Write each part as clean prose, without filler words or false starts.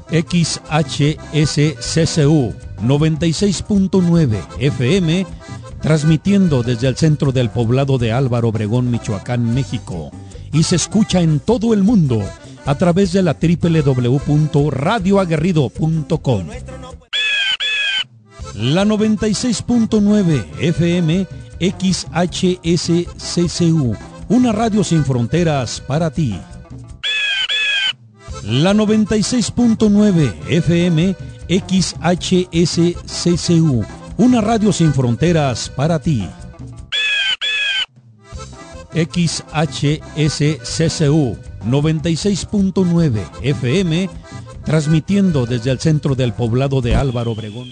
XHSCCU 96.9 FM, transmitiendo desde el centro del poblado de Álvaro Obregón, Michoacán, México, y se escucha en todo el mundo a través de la www.radioaguerrido.com. La 96.9 FM XHSCCU, una radio sin fronteras para ti. La 96.9 FM XHSCCU, una radio sin fronteras para ti. XHSCCU 96.9 FM, transmitiendo desde el centro del poblado de Álvaro Obregón.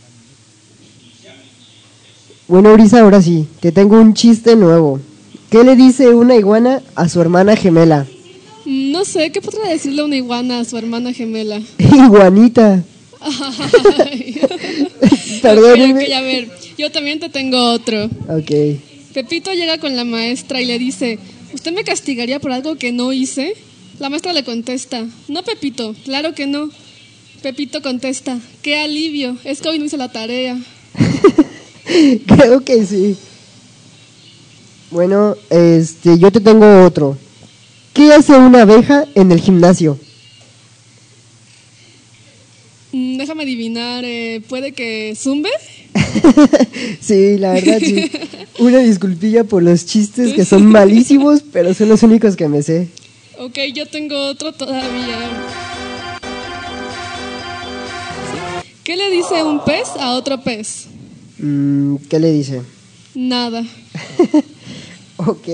Bueno, Brisa, ahora sí, te tengo un chiste nuevo. ¿Qué le dice una iguana a su hermana gemela? No sé, ¿qué podría decirle una iguana a su hermana gemela? Iguanita. Perdón. Okay, a ver, yo también te tengo otro. Ok. Pepito llega con la maestra y le dice: ¿usted me castigaría por algo que no hice? La maestra le contesta: no, Pepito, claro que no. Pepito contesta: qué alivio, es que hoy no hice la tarea. Creo que sí. Bueno, yo te tengo otro. ¿Qué hace una abeja en el gimnasio? Déjame adivinar, ¿puede que zumbe? Sí, la verdad sí. Una disculpilla por los chistes que son malísimos, pero son los únicos que me sé. Ok, yo tengo otro todavía. ¿Qué le dice un pez a otro pez? ¿Qué le dice? Nada. Ok.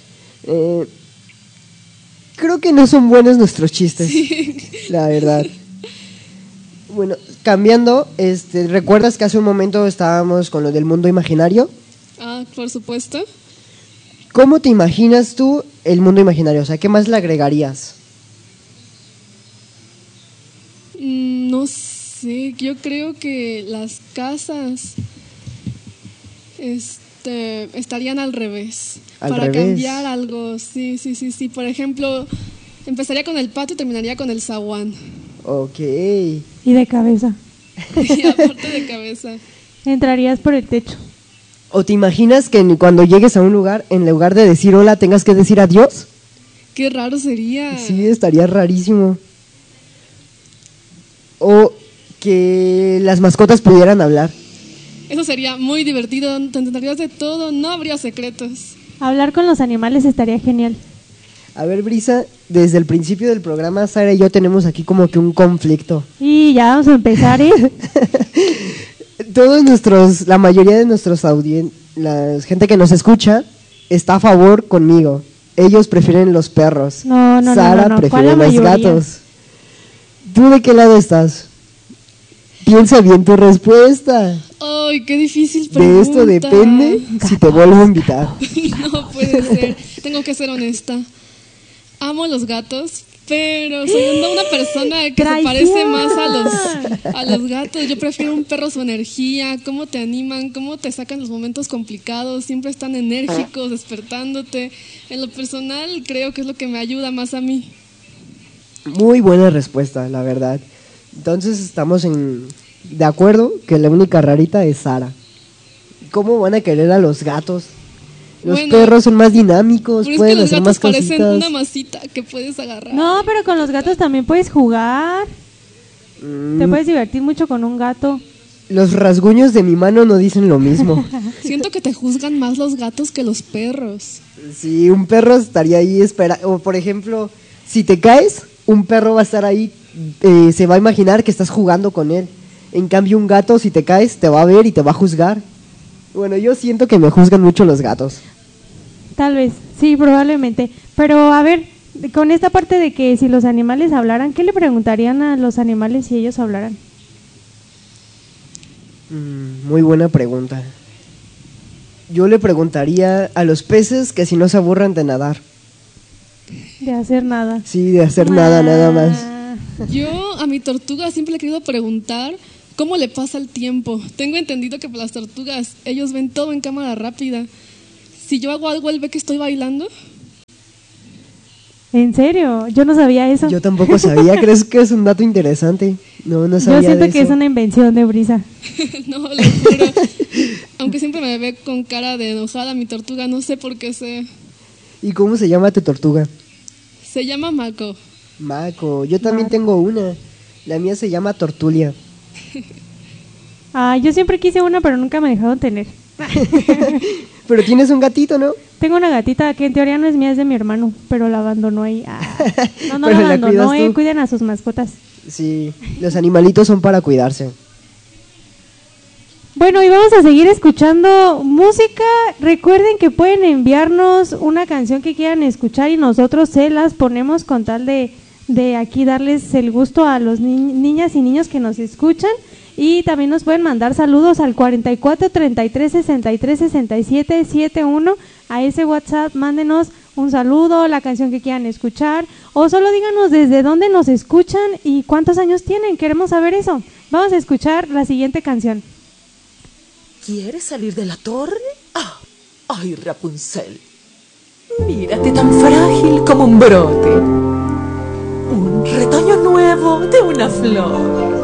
Creo que no son buenos nuestros chistes, sí. La verdad. Bueno, cambiando, ¿recuerdas que hace un momento estábamos con lo del mundo imaginario? Ah, por supuesto. ¿Cómo te imaginas tú el mundo imaginario? O sea, ¿qué más le agregarías? No sé, yo creo que las casas estarían al revés. Para cambiar algo, sí. Por ejemplo, empezaría con el patio y terminaría con el zaguán. Ok. Y de cabeza. Y aparte de cabeza. Entrarías por el techo. ¿O te imaginas que cuando llegues a un lugar, en lugar de decir hola, tengas que decir adiós? Qué raro sería. Sí, estaría rarísimo. O que las mascotas pudieran hablar. Eso sería muy divertido, te enterarías de todo, no habría secretos. Hablar con los animales estaría genial. A ver, Brisa, desde el principio del programa, Sara y yo tenemos aquí como que un conflicto. Y ya vamos a empezar, ¿eh? La mayoría de nuestros la gente que nos escucha está a favor conmigo. Ellos prefieren los perros. No, Sara prefiere los gatos. ¿Tú de qué lado estás? Piensa bien tu respuesta. Ay, qué difícil pregunta. De esto depende si te vuelvo a invitar. No puede ser, tengo que ser honesta. Amo los gatos, pero soy una persona que se parece más a los gatos. Yo prefiero un perro, su energía, cómo te animan, cómo te sacan los momentos complicados, siempre están enérgicos, despertándote. En lo personal creo que es lo que me ayuda más a mí. Muy buena respuesta, la verdad. Entonces estamos de acuerdo que la única rarita es Sara. ¿Cómo van a querer a los gatos? Los perros son más dinámicos, pueden hacer más cositas. Los gatos parecen una masita que puedes agarrar. No, pero con los gatos también puedes jugar. Te puedes divertir mucho con un gato. Los rasguños de mi mano no dicen lo mismo. Siento que te juzgan más los gatos que los perros. Sí, un perro estaría ahí o por ejemplo, si te caes, un perro va a estar ahí, se va a imaginar que estás jugando con él. En cambio, un gato, si te caes, te va a ver y te va a juzgar. Bueno, yo siento que me juzgan mucho los gatos. Tal vez, sí, probablemente. Pero a ver, con esta parte de que si los animales hablaran, ¿qué le preguntarían a los animales si ellos hablaran? Muy buena pregunta. Yo le preguntaría a los peces que si no se aburran de nadar. De hacer nada. Sí, de hacer nada más. Yo a mi tortuga siempre le he querido preguntar cómo le pasa el tiempo. Tengo entendido que para las tortugas ellos ven todo en cámara rápida. Si yo hago algo, él ve que estoy bailando. ¿En serio? Yo no sabía eso. Yo tampoco sabía, ¿crees que es un dato interesante? No sabía. Yo siento de que eso. es una invención de Brisa. No, lo juro. Aunque siempre me ve con cara de enojada mi tortuga, no sé por qué sé. ¿Y cómo se llama tu tortuga? Se llama Mako. Mako, yo también tengo una. La mía se llama Tortulia. Ah, yo siempre quise una, pero nunca me dejaron tener. Pero tienes un gatito, ¿no? Tengo una gatita que en teoría no es mía, es de mi hermano, pero la abandonó ahí. Ah. No Pero la la abandonó, cuidas tú. cuiden a sus mascotas. Sí, los animalitos son para cuidarse. Bueno, y vamos a seguir escuchando música. Recuerden que pueden enviarnos una canción que quieran escuchar y nosotros se las ponemos con tal de aquí darles el gusto a los niñas y niños que nos escuchan. Y también nos pueden mandar saludos al 44 33 63 67 71. A ese WhatsApp mándenos un saludo, la canción que quieran escuchar, o solo díganos desde dónde nos escuchan y cuántos años tienen. Queremos saber eso. Vamos a escuchar la siguiente canción. ¿Quieres salir de la torre? ¡Ay, Rapunzel! Mírate tan frágil como un brote. Un retoño nuevo de una flor.